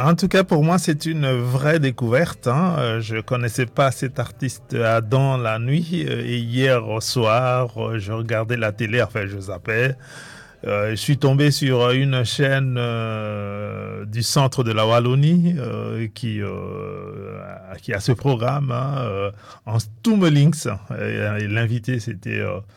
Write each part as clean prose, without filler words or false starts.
En tout cas, pour moi, c'est une vraie découverte. Hein. Je connaissais pas cet artiste Adam la nuit. Et hier au soir, je regardais la télé, enfin, je zappais. Je suis tombé sur une chaîne du centre de la Wallonie qui a ce programme hein, en Stummelinks. Et l'invité, c'était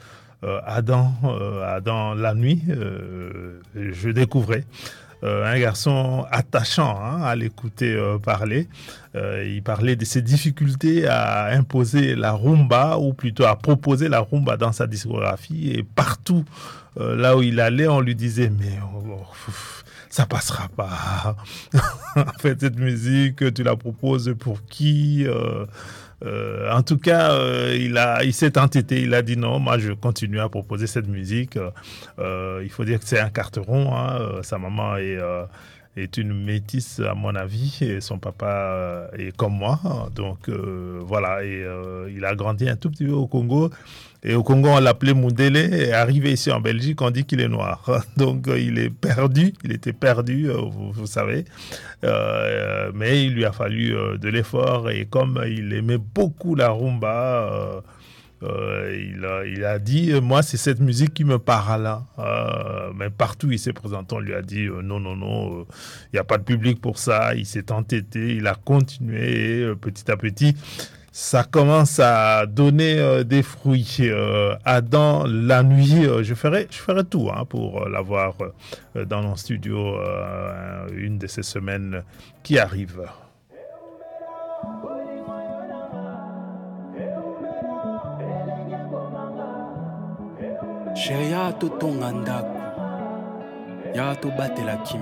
Adam la nuit. Je découvrais. Un garçon attachant hein, à l'écouter parler. Il parlait de ses difficultés à imposer la rumba, ou plutôt à proposer la rumba dans sa discographie. Et partout là où il allait, on lui disait, mais ça passera pas. En fait, cette musique, tu la proposes pour qui en tout cas, il s'est entêté. Il a dit non, moi je continue à proposer cette musique. Il faut dire que c'est un carteron. Hein. Sa maman est une métisse à mon avis et son papa est comme moi. Donc voilà, et il a grandi un tout petit peu au Congo. Et au Congo, on l'appelait Mundele. Et arrivé ici en Belgique, on dit qu'il est noir. Donc il est perdu. Il était perdu, vous savez. Mais il lui a fallu de l'effort. Et comme il aimait beaucoup la rumba, il a dit, moi, c'est cette musique qui me parle. Hein. Mais partout, il s'est présenté, on lui a dit, non, non, non, il n'y a pas de public pour ça. Il s'est entêté, il a continué et, petit à petit, ça commence à donner des fruits. Adam, la nuit, je ferai tout hein, pour l'avoir dans mon studio une de ces semaines qui arrivent. Chérie, ya totonga ndako, ya tobatela kimi.